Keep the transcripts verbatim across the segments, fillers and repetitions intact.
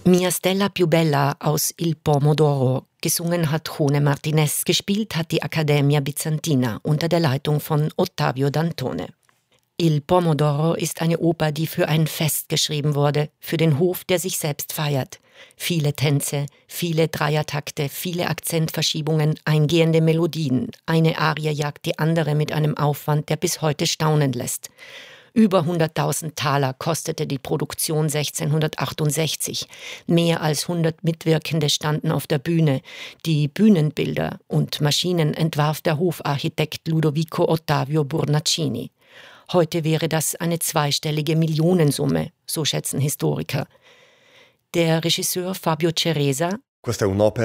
Mia Stella più bella aus Il Pomodoro, gesungen hat Jone Martinez, gespielt hat die Accademia Bizantina unter der Leitung von Ottavio Dantone. Il Pomodoro ist eine Oper, die für ein Fest geschrieben wurde, für den Hof, der sich selbst feiert. Viele Tänze, viele Dreiertakte, viele Akzentverschiebungen, eingehende Melodien. Eine Arie jagt die andere mit einem Aufwand, der bis heute staunen lässt. Über hunderttausend Taler kostete die Produktion sechzehnhundertachtundsechzig. Mehr als hundert Mitwirkende standen auf der Bühne. Die Bühnenbilder und Maschinen entwarf der Hofarchitekt Ludovico Ottavio Bornacini. Heute wäre das eine zweistellige Millionensumme, so schätzen Historiker. Der Regisseur Fabio Ceresa: Das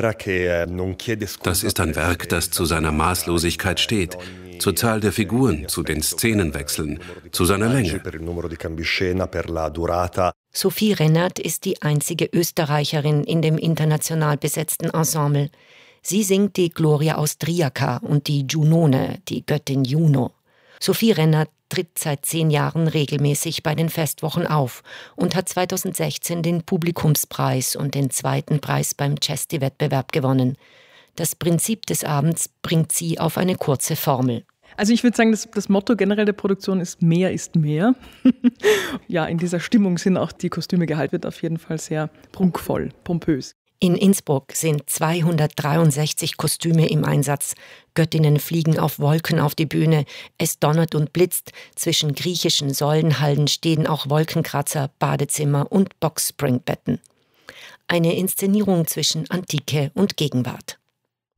ist ein Werk, das zu seiner Maßlosigkeit steht, zur Zahl der Figuren, zu den Szenenwechseln, zu seiner Länge. Sophie Rennert ist die einzige Österreicherin in dem international besetzten Ensemble. Sie singt die Gloria Austriaca und die Giunone, die Göttin Juno. Sophie Rennert tritt seit zehn Jahren regelmäßig bei den Festwochen auf und hat zweitausendsechzehn den Publikumspreis und den zweiten Preis beim Cesti-Wettbewerb gewonnen. Das Prinzip des Abends bringt sie auf eine kurze Formel. Also ich würde sagen, das, das Motto generell der Produktion ist mehr ist mehr. Ja, in dieser Stimmung sind auch die Kostüme gehalten, wird auf jeden Fall sehr prunkvoll, pompös. In Innsbruck sind zweihundertdreiundsechzig Kostüme im Einsatz. Göttinnen fliegen auf Wolken auf die Bühne. Es donnert und blitzt. Zwischen griechischen Säulenhallen stehen auch Wolkenkratzer, Badezimmer und Boxspringbetten. Eine Inszenierung zwischen Antike und Gegenwart.